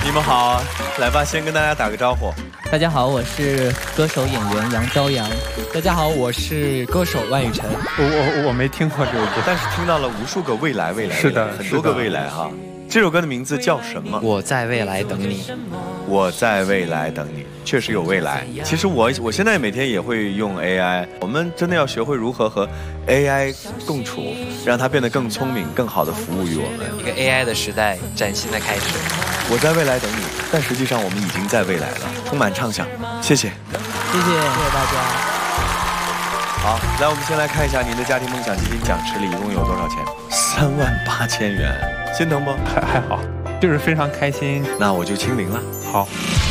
你们好，来吧，先跟大家打个招呼。 大家好，我是歌手演员杨朝阳。 大家好，我是歌手万雨晨。 我没听过这首歌， 但是听到了无数个未来， 是的， 很多个未来哈。这首歌的名字叫什么？ 我在未来等你。 我在未来等你，确实有未来。其实我现在每天也会用 AI， 我们真的要学会如何和 AI 共处，让它变得更聪明，更好的服务于我们。 一个 AI 的时代崭新的开始。 我在未来等你，但实际上我们已经在未来了，充满畅想。谢谢， 谢谢大家。 好，来，我们先来看一下您的家庭梦想基金奖池里一共有多少钱？38000元，心疼不？ 还好，就是非常开心。 那我就清零了。 好。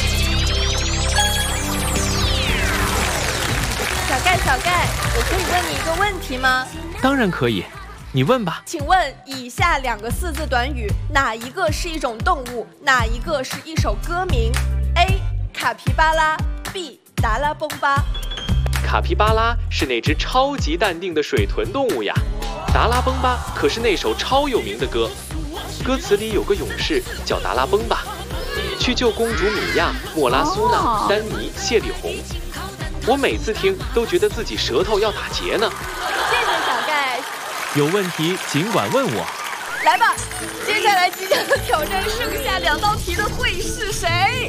小盖，我可以问你一个问题吗？ 当然可以，你问吧。 请问以下2个4字短语，哪一个是一种动物，哪一个是一首歌名 ？A. 卡皮巴拉 B. 达拉崩巴。 卡皮巴拉是那只超级淡定的水豚动物呀，达拉崩巴可是那首超有名的歌，歌词里有个勇士叫达拉崩巴，去救公主米娅、莫拉苏娜、丹尼、谢里红。我每次听都觉得自己舌头要打结呢。 谢谢小盖。 有问题尽管问我。 来吧，接下来即将挑战剩下2道题的会是谁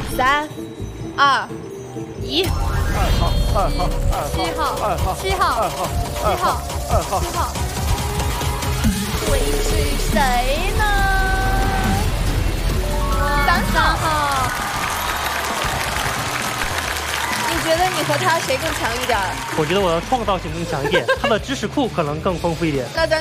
？3、2、1。7号，会是谁呢？3号。你觉得你和他谁更强一点？ 我觉得我的创造性更强一点，他的知识库可能更丰富一点。那咱